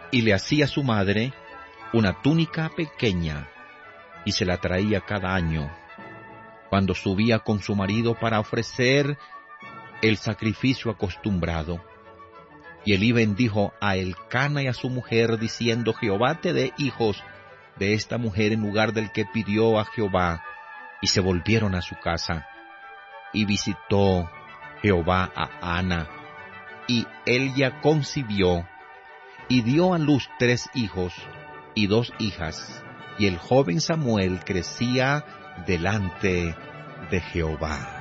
y le hacía a su madre una túnica pequeña, y se la traía cada año, cuando subía con su marido para ofrecer el sacrificio acostumbrado. Y Elí bendijo a Elcana y a su mujer, diciendo: Jehová te dé hijos de esta mujer en lugar del que pidió a Jehová. Y se volvieron a su casa. Y visitó Jehová a Ana, y ella concibió, y dio a luz 3 hijos y 2 hijas, y el joven Samuel crecía delante de Jehová.